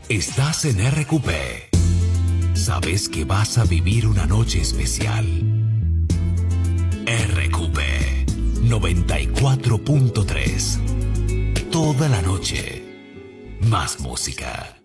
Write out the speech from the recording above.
Estás en RQP. Sabes que vas a vivir una noche especial. RQP 94.3. Toda la noche. Más música.